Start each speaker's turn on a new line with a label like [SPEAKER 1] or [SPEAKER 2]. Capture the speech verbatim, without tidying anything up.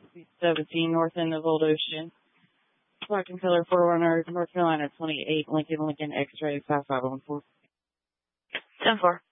[SPEAKER 1] seventeen, north end of Old Ocean. Parking color four one zero, North Carolina twenty-eight, Lincoln, Lincoln, X-ray five five one four.
[SPEAKER 2] ten four.